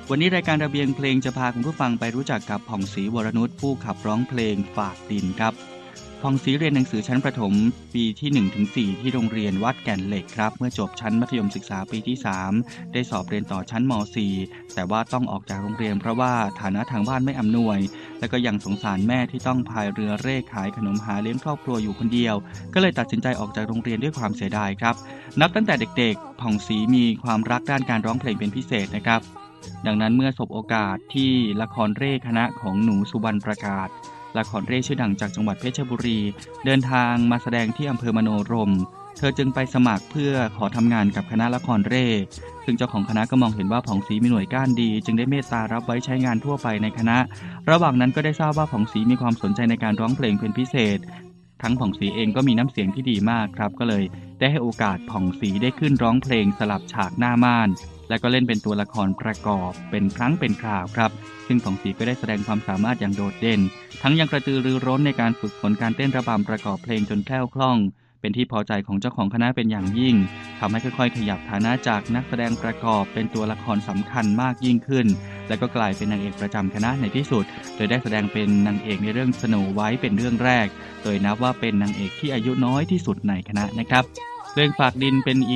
วันนี้รายการระเบียงเพลงจะพาคุณผู้ฟังไปรู้จักกับผ่องศรีวรนุชผู้ขับร้องเพลงฝากดินครับผ่องศรีเรียนหนังสือชั้นประถมปีที่ 1-4 ที่โรงเรียนวัดแก่นเหล็กครับเมื่อจบชั้นมัธยมศึกษาปีที่ 3ได้สอบเรียนต่อชั้นม.4 แต่ว่าต้องออกจากโรงเรียนเพราะว่าฐานะทางบ้านไม่อำนวยและก็ยังสงสารแม่ที่ต้องพายเรือเร่ขายขนมหาเลี้ยงครอบครัวอยู่คนเดียวก็เลยตัดสินใจออกจากโรงเรียนด้วยความเสียดายครับนับตั้งแต่เด็กๆผ่องศรีมีความรักด้านการร้องเพลงเป็นพิเศษนะครับดังนั้นเมื่อสบโอกาสที่ละครเร่คณะของหนูสุวรรณประกาศละครเร่ชื่อดังจากจังหวัดเพชรบุรีเดินทางมาแสดงที่อำเภอมโนรมเธอจึงไปสมัครเพื่อขอทำงานกับคณะละครเร่ซึ่งเจ้าของคณะก็มองเห็นว่าผ่องศรีมีหน่วยก้านดีจึงได้เมตตารับไว้ใช้งานทั่วไปในคณะระหว่างนั้นก็ได้ทราบว่าผ่องศรีมีความสนใจในการร้องเพลงเป็นพิเศษทั้งผ่องศรีเองก็มีน้ำเสียงที่ดีมากครับก็เลยได้ให้โอกาสผ่องศรีได้ขึ้นร้องเพลงสลับฉากหน้าม่านและก็เล่นเป็นตัวละครประกอบเป็นครั้งเป็นคราวครับซึ่งผ่องศรีก็ได้แสดงความสามารถอย่างโดดเด่นทั้งยังกระตือรือร้นในการฝึกฝนการเต้นระบำประกอบเพลงจนแคล่วคล่องเป็นที่พอใจของเจ้าของคณะเป็นอย่างยิ่งทำให้ค่อยๆขยับฐานะจากนักแสดงประกอบเป็นตัวละครสำคัญมากยิ่งขึ้นและก็กลายเป็นนางเอกประจำคณะในที่สุดโดยได้แสดงเป็นนางเอกในเรื่องสโนว์ไวท์เป็นเรื่องแรกโดยนับว่าเป็นนางเอกที่อายุน้อยที่สุดในคณะนะครับเพลงฝากดินเป็น